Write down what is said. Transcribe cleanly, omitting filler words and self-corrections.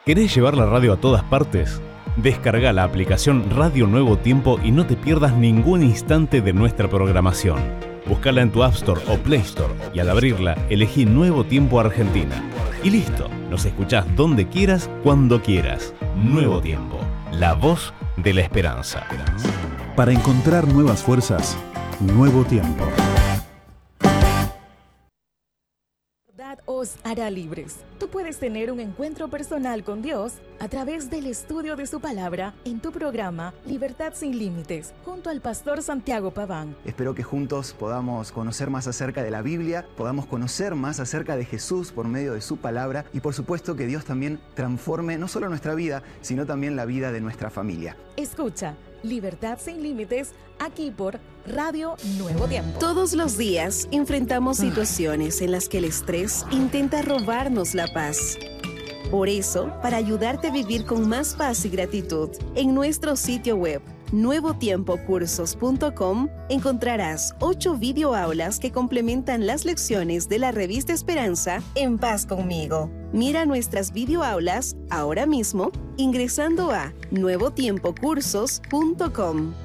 ¿Querés llevar la radio a todas partes? Descarga la aplicación Radio Nuevo Tiempo y no te pierdas ningún instante de nuestra programación. Búscala en tu App Store o Play Store y al abrirla elegí Nuevo Tiempo Argentina. Y listo, nos escuchás donde quieras, cuando quieras. Nuevo Tiempo, la voz de la esperanza. Para encontrar nuevas fuerzas, Nuevo Tiempo. Os hará libres. Tú puedes tener un encuentro personal con Dios a través del estudio de su palabra en tu programa Libertad sin Límites, junto al pastor Santiago Paván. Espero que juntos podamos conocer más acerca de la Biblia, podamos conocer más acerca de Jesús por medio de su palabra y por supuesto que Dios también transforme no solo nuestra vida, sino también la vida de nuestra familia. Escucha Libertad sin Límites aquí por Radio Nuevo Tiempo. Todos los días enfrentamos situaciones en las que el estrés intenta robarnos la paz. Por eso, para ayudarte a vivir con más paz y gratitud, en nuestro sitio web nuevotiempocursos.com encontrarás 8 videoaulas que complementan las lecciones de la revista Esperanza En Paz Conmigo. Mira nuestras videoaulas ahora mismo ingresando a nuevotiempocursos.com.